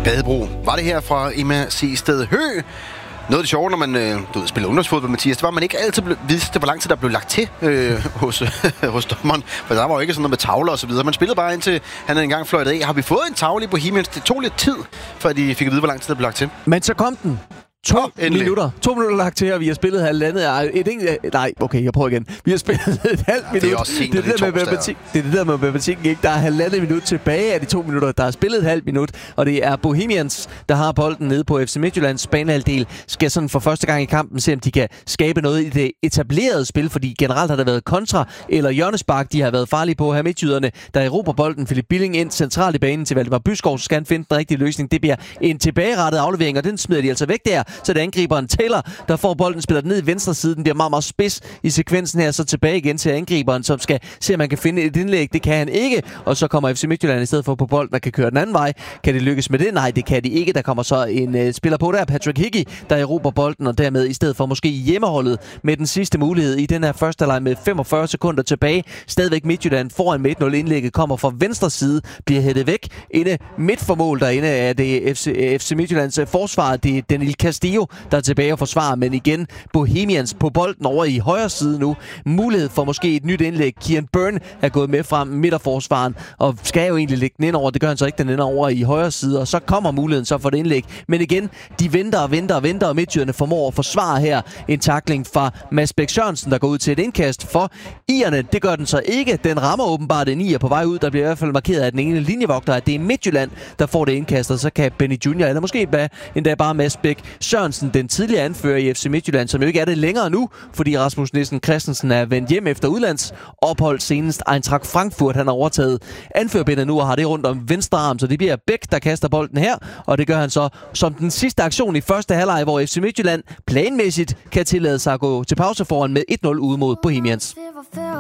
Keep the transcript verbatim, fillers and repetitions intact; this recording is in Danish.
Badebro var det her fra Emma C. Sted Hø. Noget af det sjove, når man øh, du ved, spiller ungdomsfodbold, Mathias, det var, at man ikke altid ble, vidste, hvor lang tid der blev lagt til øh, hos, øh, hos dommeren. For der var jo ikke sådan noget med tavler og så videre. Man spillede bare indtil han en gang fløjtede af. Har vi fået en tavle i Bohemians? Det tog lidt tid, før de fik at vide, hvor lang tid der blev lagt til. Men så kom den. To oh, minutter. To minutter lagt til, og vi har spillet halvandet. Et enkelt, nej, okay, jeg prøver igen. Vi har spillet et halvt minut. Det er også sent, det, det, der med matematik, det er det der med matematikken, ikke? Der er halvandet minut tilbage af de to minutter. Der er spillet et halvt minut, og det er Bohemians, der har bolden nede på F C Midtjyllands banehalvdel. Skal sådan for første gang i kampen se, om de kan skabe noget i det etablerede spil, fordi generelt har der været kontra eller hjørnespark, de har været farlige på. Her midtjyderne, der erobrer bolden. Philip Billing ind centralt i banen til Valdemar Byskov, så skal han finde den rigtige løsning. Det bliver en tilbagerettet aflevering, og den smider de altså væk der. Så det angriberen Taylor, der får bolden, spiller den ned i venstre side. Den bliver meget, meget spids i sekvensen her, så tilbage igen til angriberen, som skal se, om man kan finde et indlæg. Det kan han ikke, og så kommer F C Midtjylland i stedet for på bolden, der kan køre den anden vej. Kan det lykkes med det? Nej, det kan de ikke. Der kommer så en uh, spiller på der, Patrick Hickey, der erobrer bolden, og dermed i stedet for måske hjemmeholdet med den sidste mulighed i den her første leg med femogfyrre sekunder tilbage. Stadigvæk Midtjylland foran med et nul. Indlægget kommer fra venstre side, bliver hættet væk. Inde midt for mål derinde er det F C, F C Midtjyllands forsvar. Det er Daniel Castillo, der er tilbage og forsvarer, men igen Bohemians på bolden over i højre side nu. Mulighed for måske et nyt indlæg. Kieran Byrne er gået med frem midterforsvaren og skal jo egentlig lægge den ind over. Det gør han så ikke, den ender over i højre side, og så kommer muligheden så for det indlæg. Men igen, de venter og venter og venter, og Midtjyderne formår at forsvare her en tackling fra Mads Bæk Sørensen, der går ud til et indkast for Ierne. Det gør den så ikke. Den rammer åbenbart en Ier på vej ud. Der bliver i hvert fald markeret af den ene linjevogter, at det er Midtjylland, der får det indkast, og så kan Benny junior eller måske endda bare Mads Bæk Sørensen, den tidligere anfører i F C Midtjylland, som jo ikke er det længere nu, fordi Rasmus Nielsen Christensen er vendt hjem efter udlands ophold, senest Eintracht Frankfurt. Han har overtaget anførbindet nu og har det rundt om venstre arm, så det bliver Bæk, der kaster bolden her, og det gør han så som den sidste aktion i første halvleg, hvor F C Midtjylland planmæssigt kan tillade sig at gå til pause foran med et nul ude mod Bohemians.